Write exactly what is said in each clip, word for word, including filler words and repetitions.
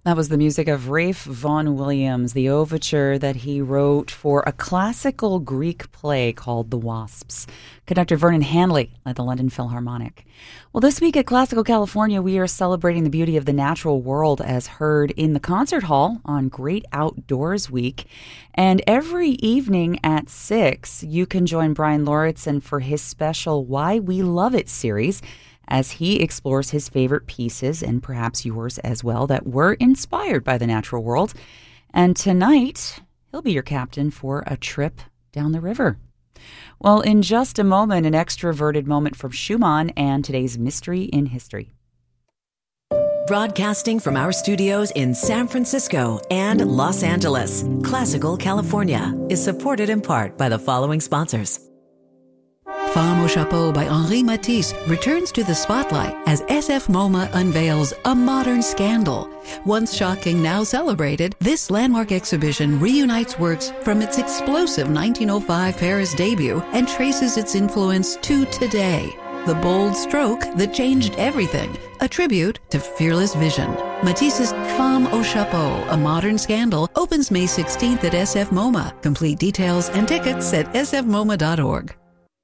That was the music of Ralph Vaughan Williams, the overture that he wrote for a classical Greek play called The Wasps. Conductor Vernon Handley led the London Philharmonic. Well, this week at Classical California, we are celebrating the beauty of the natural world as heard in the concert hall on Great Outdoors Week. And every evening at six, you can join Brian Lauritsen for his special Why We Love It series, as he explores his favorite pieces, and perhaps yours as well, that were inspired by the natural world. And tonight, he'll be your captain for a trip down the river. Well, in just a moment, an extroverted moment from Schumann and today's Mystery in History. Broadcasting from our studios in San Francisco and Los Angeles, Classical California is supported in part by the following sponsors. Femme au Chapeau by Henri Matisse returns to the spotlight as S F MoMA unveils A Modern Scandal. Once shocking, now celebrated, this landmark exhibition reunites works from its explosive nineteen oh five Paris debut and traces its influence to today. The bold stroke that changed everything, a tribute to fearless vision. Matisse's Femme au Chapeau, A Modern Scandal, opens May sixteenth at S F MoMA. Complete details and tickets at s f moma dot org.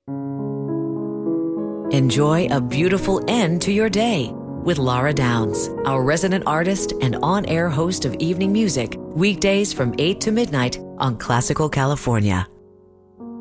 Enjoy a beautiful end to your day with Laura Downs, our resident artist and on-air host of evening music, weekdays from eight to midnight on Classical California.